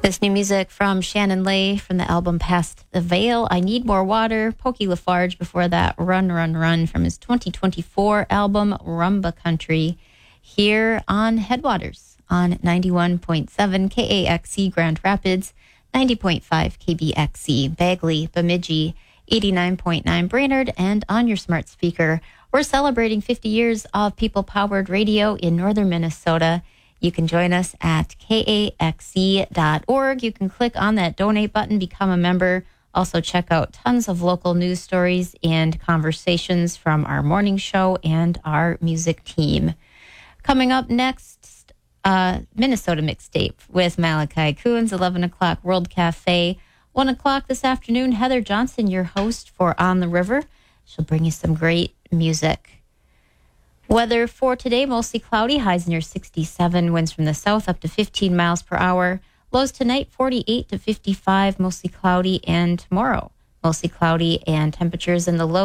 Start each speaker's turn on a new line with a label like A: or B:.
A: This new music from Shannon Lay from the album Past the Veil, I Need More Water. Pokey Lafarge before that, Run, Run, Run from his 2024 album Rumba Country, here on Headwaters on 91.7 KAXE Grand Rapids, 90.5 KBXE Bagley, Bemidji, 89.9 Brainerd, and on your smart speaker. We're celebrating 50 years of people-powered radio in northern Minnesota. You can join us at kaxe.org. You can click on that donate button, become a member. Also check out tons of local news stories and conversations from our morning show and our music team. Coming up next, Minnesota Mixtape with Malachi Coons, 11 o'clock World Cafe. 1 o'clock this afternoon, Heather Johnson, your host for On the River. She'll bring you some great music. Weather for today, mostly cloudy, highs near 67, winds from the south up to 15 miles per hour. Lows tonight, 48 to 55, mostly cloudy, and tomorrow, mostly cloudy and temperatures in the low